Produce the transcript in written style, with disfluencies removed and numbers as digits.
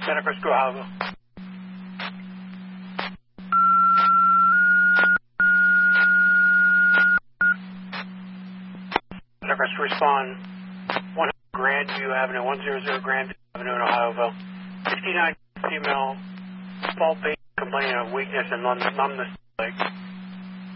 Santa Cruz, Ohio. Santa Cruz, respond 100 Grandview Avenue, 100 Grandview Avenue in Ohioville. 69 female, fault pain, complaining of weakness and numbness leg.